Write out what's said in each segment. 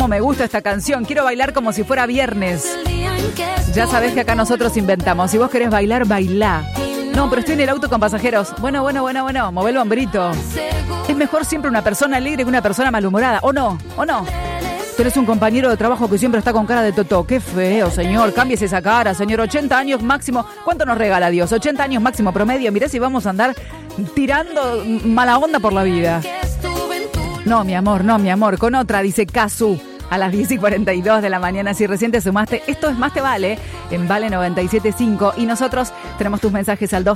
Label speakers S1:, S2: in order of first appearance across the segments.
S1: cómo me gusta esta canción. Quiero bailar como si fuera viernes. Ya sabés que acá nosotros inventamos. Si vos querés bailar, bailá. No, pero estoy en el auto con pasajeros. Bueno. Mové el hombrito. Es mejor siempre una persona alegre que una persona malhumorada. ¿O no? Tenés un compañero de trabajo que siempre está con cara de totó. Qué feo, señor. Cámbiese esa cara, señor. 80 años máximo. ¿Cuánto nos regala Dios? 80 años máximo promedio. Mirá si vamos a andar tirando mala onda por la vida. No, mi amor. Con otra, dice Casu. A las 10:42 de la mañana, si recién te sumaste, esto es Más Te Vale, en Vale 97.5. Y nosotros tenemos tus mensajes al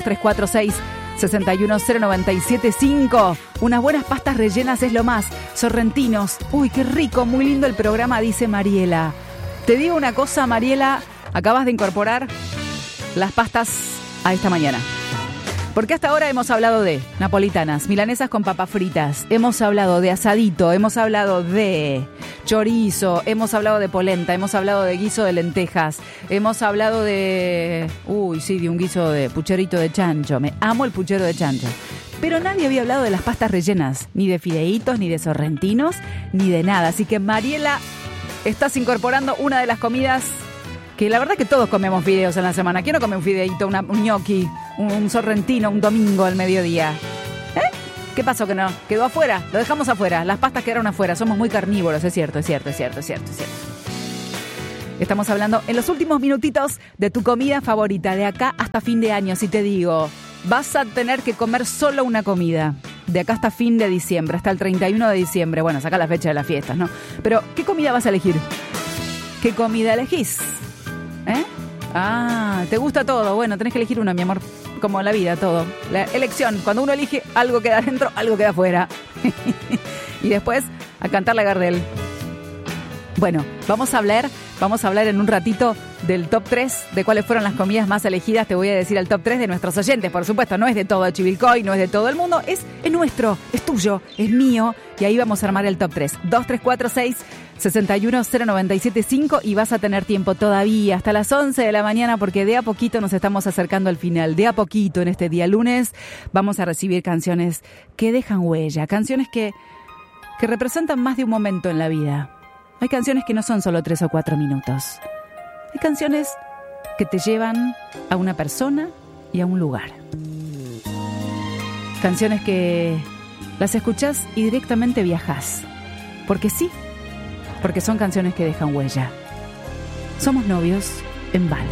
S1: 2346-61097.5. Unas buenas pastas rellenas es lo más. Sorrentinos. Uy, qué rico, muy lindo el programa, dice Mariela. Te digo una cosa, Mariela, acabas de incorporar las pastas a esta mañana. Porque hasta ahora hemos hablado de napolitanas, milanesas con papas fritas, hemos hablado de asadito, hemos hablado de chorizo, hemos hablado de polenta, hemos hablado de guiso de lentejas, hemos hablado de un guiso de pucherito de chancho. Me amo el puchero de chancho. Pero nadie había hablado de las pastas rellenas, ni de fideitos, ni de sorrentinos, ni de nada. Así que, Mariela, estás incorporando una de las comidas que la verdad que todos comemos fideos en la semana. ¿Quién no come un fideito, un gnocchi, un sorrentino, un domingo al mediodía? ¿Qué pasó que no? ¿Quedó afuera? Lo dejamos afuera. Las pastas quedaron afuera. Somos muy carnívoros, es cierto. Estamos hablando en los últimos minutitos de tu comida favorita, de acá hasta fin de año. Si te digo, vas a tener que comer solo una comida, de acá hasta fin de diciembre, hasta el 31 de diciembre. Bueno, saca la fecha de las fiestas, ¿no? Pero, ¿qué comida vas a elegir? ¿Qué comida elegís? ¿Te gusta todo? Bueno, tenés que elegir uno, mi amor. Como la vida, todo. La elección. Cuando uno elige, algo queda adentro, algo queda afuera. Y después, a cantar la Gardel. Bueno, vamos a hablar en un ratito del top 3, de cuáles fueron las comidas más elegidas. Te voy a decir el top 3 de nuestros oyentes. Por supuesto, no es de todo Chivilcoy, no es de todo el mundo. Es nuestro, es tuyo, es mío. Y ahí vamos a armar el top 3. 2346-61097.5 y vas a tener tiempo todavía hasta las 11 de la mañana porque de a poquito nos estamos acercando al final. De a poquito en este día lunes vamos a recibir canciones que dejan huella, canciones que representan más de un momento en la vida. Hay canciones que no son solo 3 o 4 minutos. Hay canciones que te llevan a una persona y a un lugar. Canciones que las escuchás y directamente viajás. Porque sí, porque son canciones que dejan huella. Somos novios en Vale.